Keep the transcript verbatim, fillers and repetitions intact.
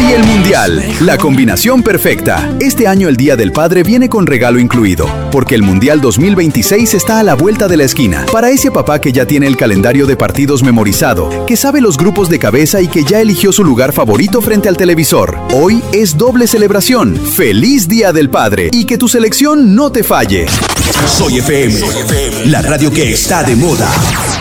y el Mundial. La combinación perfecta. Este año el Día del Padre viene con regalo incluido, porque el Mundial dos mil veintiséis está a la vuelta de la esquina. Para ese papá que ya tiene el calendario de partidos memorizado, que sabe los grupos de cabeza y que ya eligió su lugar favorito frente al televisor. Hoy es doble celebración. ¡Feliz Día del Padre! Y que tu selección no te falle. Soy F M, la radio que está de moda.